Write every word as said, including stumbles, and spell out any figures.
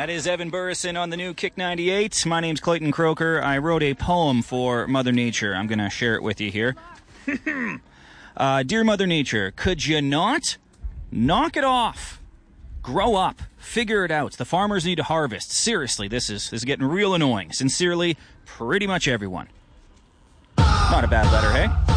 That is Evan Burrison on the new Kick ninety-eight. My name's Clayton Croker. I wrote a poem for Mother Nature. I'm going to share it with you here. uh, Dear Mother Nature, could you not knock it off? Grow up. Figure it out. The farmers need to harvest. Seriously, this is, this is getting real annoying. Sincerely, pretty much everyone. Not a bad letter, hey?